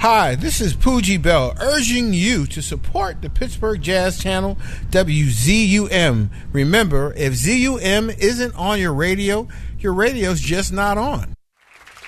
Hi, this is Poogie Bell urging you to support the Pittsburgh Jazz channel WZUM. Remember, if ZUM isn't on your radio's just not on.